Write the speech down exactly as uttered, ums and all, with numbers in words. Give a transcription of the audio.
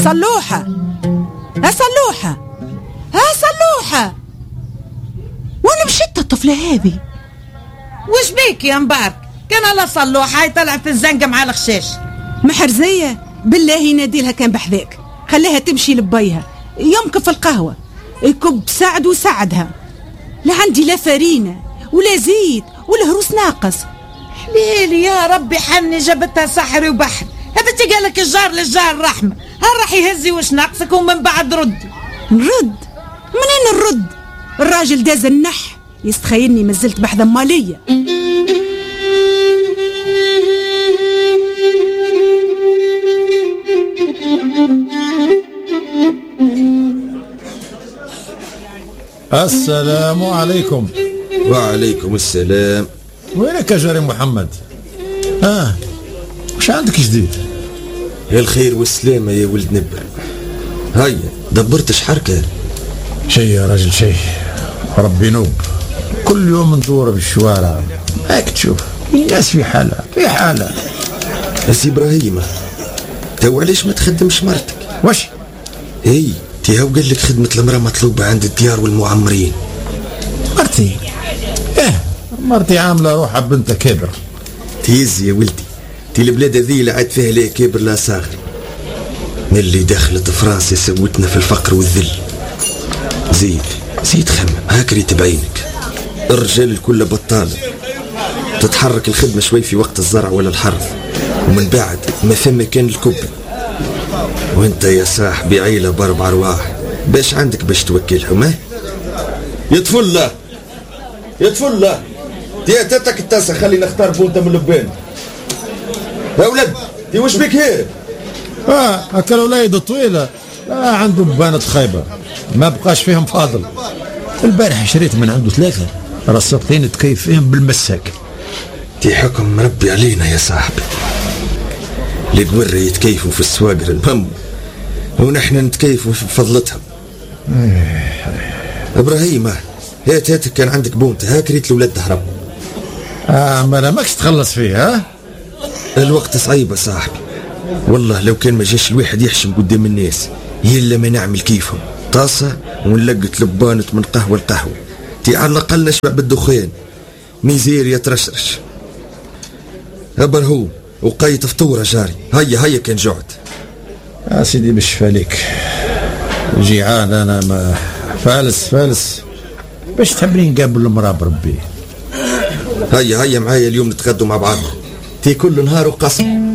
صلوحة ها صلوحة ها صلوحة، وين مشيت الطفلة هذه؟ وش بيك يا مبارك؟ كان على صلوحة يطلع في الزنقة مع الخشاش. محرزية بالله يناديلها كان بحذاك، خليها تمشي لبيها يمكن في القهوة يكب سعد وسعدها. لا عندي لا فرينة ولا زيت ولا هروس ناقص. حليلي يا ربي حني جبتها سحري وبحر. هبتي قالك الجار للجار رحمة، ها راح يهزي وش ناقصك ومن بعد رد. نرد؟ منين نرد؟ الراجل داز النح يستخيلني مازلت بحذا مالية. السلام عليكم. وعليكم السلام. وينك يا جاري محمد؟ اه وش عندك جديد؟ الخير والسلامة يا ولد نبر. هيا دبرتش حركة؟ شي يا راجل شي، ربي نوب. كل يوم ندور بالشوارع هيك تشوف الناس في حالة في حالة. بس إبراهيم تو علاش ما تخدمش مرتك؟ وش؟ هي تيهو قال لك خدمة المرأة مطلوبة عند الديار والمعمرين. مرتي ايه مرتي عاملة روحها بنت كبر. تيز يا ولدي، تي البلاد هذي لا عاد فيها لا كبر لا صاغر. من اللي دخلت فرنسا سوتنا في الفقر والذل. زيد زيد خمم هاكري تبعينك. الرجال الكل بطالة، تتحرك الخدمة شوي في وقت الزرع ولا الحرث، ومن بعد ما ثم كان الكبة. وانت يا صاحبي عيلة باربع ارواح، باش عندك باش توكلهم؟ ها يطفل له يطفل له دي تاتك التاسع، خلي نختار بونتا من لبان. يا ولد دي وش بك هيك؟ اه هكا الولايد طويلة لا عنده بانت خايبة ما بقاش فيهم فاضل. البارح شريت من عنده ثلاثة رصتين تكيف فيهم بالمساك. دي حكم ربي علينا يا صاحبي. القورة يتكيفوا في السواقر المهم، ونحن نتكيفوا في فضلتهم. ابراهيم هات هاتك كان عندك بونت هاكريت الولاد تهرب. اه ما انا ماكش تخلص فيه. ها الوقت صعيب يا صاحبي والله، لو كان ما جاش الواحد يحشم قدام الناس يلا ما نعمل كيفهم. طاسة ونلقت لبانة من قهوة لقهوة، تي على الأقل نشبع بالدخان، ميزير يترشرش. أبرهو وقيت فطورة جاري. هيا هيا كان جعت. يا سيدي بالشفا ليك، جيعان أنا ما فالس فالس باش تحبني نقابل المرأة بربي. هيا هيا معايا اليوم نتغدوا مع بعض، تي كل نهار وقسم.